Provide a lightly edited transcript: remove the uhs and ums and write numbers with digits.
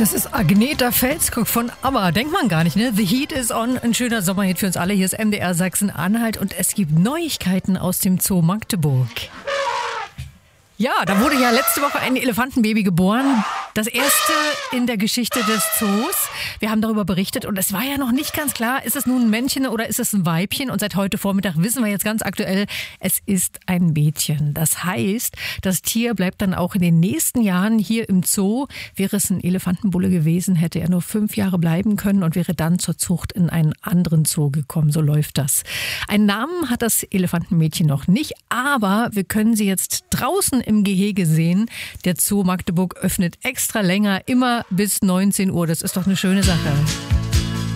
Das ist Agneta Felskog von ABBA. Denkt man gar nicht, ne? The Heat is on. Ein schöner Sommerhit für uns alle. Hier ist MDR Sachsen-Anhalt und es gibt Neuigkeiten aus dem Zoo Magdeburg. Ja, da wurde ja letzte Woche ein Elefantenbaby geboren. Das erste in der Geschichte des Zoos. Wir haben darüber berichtet und es war ja noch nicht ganz klar, ist es nun ein Männchen oder ist es ein Weibchen? Und seit heute Vormittag wissen wir jetzt ganz aktuell, es ist ein Mädchen. Das heißt, das Tier bleibt dann auch in den nächsten Jahren hier im Zoo. Wäre es ein Elefantenbulle gewesen, hätte er nur 5 Jahre bleiben können und wäre dann zur Zucht in einen anderen Zoo gekommen. So läuft das. Einen Namen hat das Elefantenmädchen noch nicht, aber wir können sie jetzt draußen im Gehege sehen. Der Zoo Magdeburg öffnet extra länger, immer bis 19 Uhr. Das ist doch eine schöne Sache.